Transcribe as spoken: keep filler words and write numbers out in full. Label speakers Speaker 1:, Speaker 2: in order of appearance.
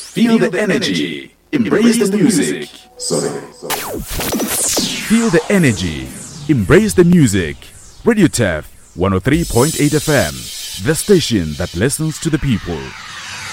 Speaker 1: Feel the energy. Embrace the music. Sorry.
Speaker 2: Feel the energy. Embrace the music. Radio T E F one oh three point eight F M. The station that listens to the people.